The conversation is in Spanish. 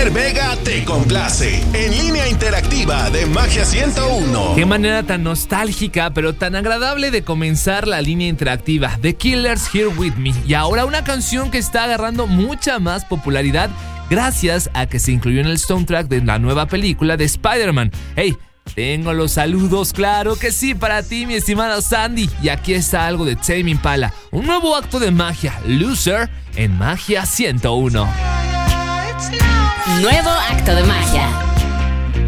Fer Vega te complace en línea interactiva de Magia 101. Qué manera tan nostálgica, pero tan agradable de comenzar la línea interactiva. The Killers, Here With Me. Y ahora una canción que está agarrando mucha más popularidad gracias a que se incluyó en el soundtrack de la nueva película de Spider-Man. ¡Hey! Tengo los saludos, claro que sí, para ti, mi estimada Sandy. Y aquí está algo de Tame Impala, un nuevo acto de magia, Loser, en Magia 101. Nuevo acto de magia.